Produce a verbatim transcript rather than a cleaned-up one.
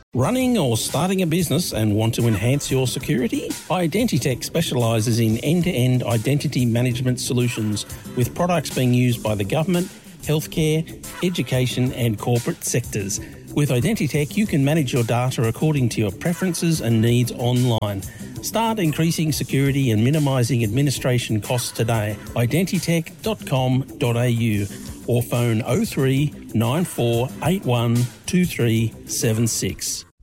Running or starting a business and want to enhance your security? Identitech specialises in end-to-end identity management solutions with products being used by the government, healthcare, education and corporate sectors. With Identitech, you can manage your data according to your preferences and needs online. Start increasing security and minimising administration costs today. identitech dot com dot a u or phone oh three nine four eight one two three seven six.